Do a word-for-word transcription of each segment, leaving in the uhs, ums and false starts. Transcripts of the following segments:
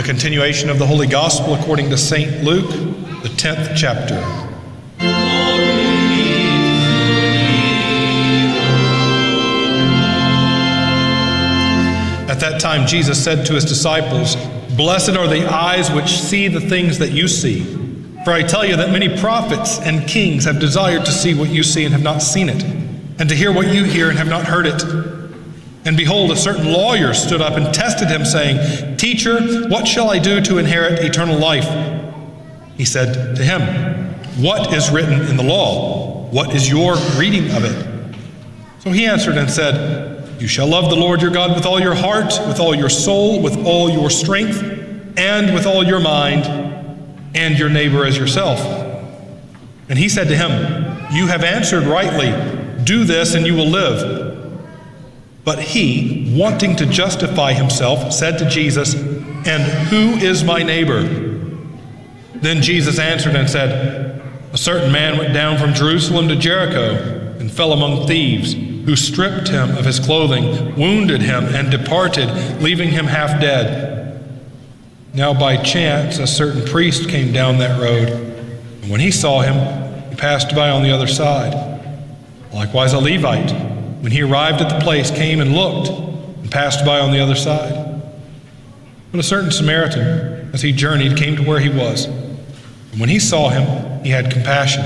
continuation of the Holy Gospel according to Saint Luke, the tenth chapter. At that time Jesus said to his disciples, "Blessed are the eyes which see the things that you see. For I tell you that many prophets and kings have desired to see what you see and have not seen it, and to hear what you hear and have not heard it. And behold, a certain lawyer stood up and tested him, saying, 'Teacher, what shall I do to inherit eternal life?' He said to him, 'What is written in the law? What is your reading of it?' So he answered and said, 'You shall love the Lord your God with all your heart, with all your soul, with all your strength, and with all your mind, and your neighbor as yourself.' And he said to him, 'You have answered rightly. Do this and you will live.' But he, wanting to justify himself, said to Jesus, 'And who is my neighbor?' Then Jesus answered and said, 'A certain man went down from Jerusalem to Jericho and fell among thieves, who stripped him of his clothing, wounded him, and departed, leaving him half dead. Now by chance a certain priest came down that road, and when he saw him, he passed by on the other side. Likewise a Levite, when he arrived at the place, came and looked, and passed by on the other side. But a certain Samaritan, as he journeyed, came to where he was. And when he saw him, he had compassion.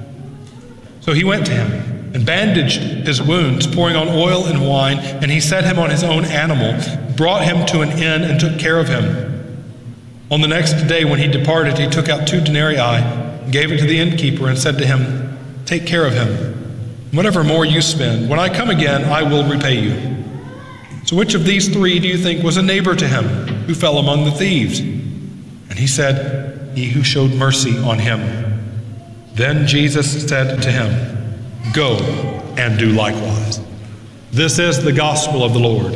So he went to him, and bandaged his wounds, pouring on oil and wine, and he set him on his own animal, brought him to an inn, and took care of him. On the next day when he departed, he took out two denarii, and gave it to the innkeeper, and said to him, 'Take care of him. Whatever more you spend, when I come again, I will repay you.' So which of these three do you think was a neighbor to him, who fell among the thieves?" And he said, "He who showed mercy on him." Then Jesus said to him, "Go and do likewise." This is the gospel of the Lord.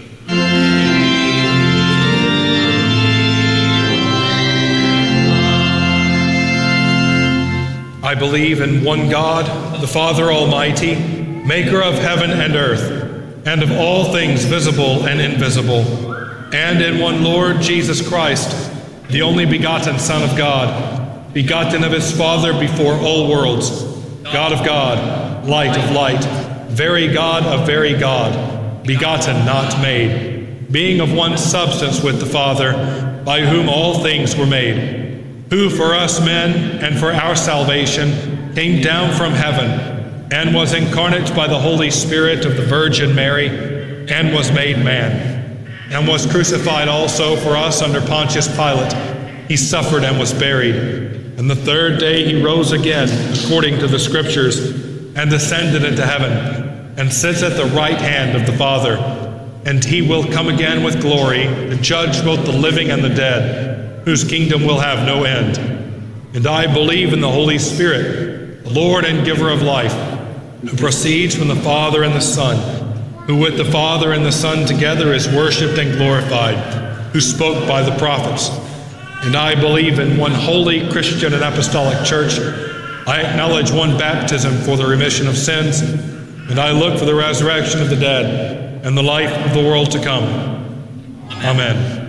I believe in one God, the Father Almighty, maker of heaven and earth, and of all things visible and invisible, and in one Lord Jesus Christ, the only begotten Son of God, begotten of his Father before all worlds, God of God, light of light, very God of very God, begotten, not made, being of one substance with the Father, by whom all things were made, who for us men and for our salvation came down from heaven, and was incarnate by the Holy Spirit of the Virgin Mary, and was made man, and was crucified also for us under Pontius Pilate. He suffered and was buried. And the third day he rose again, according to the Scriptures, and ascended into heaven, and sits at the right hand of the Father. And he will come again with glory, to judge both the living and the dead, whose kingdom will have no end. And I believe in the Holy Spirit, the Lord and giver of life, who proceeds from the Father and the Son, who with the Father and the Son together is worshipped and glorified, who spoke by the prophets. And I believe in one holy Christian and apostolic church. I acknowledge one baptism for the remission of sins, and I look for the resurrection of the dead and the life of the world to come. Amen.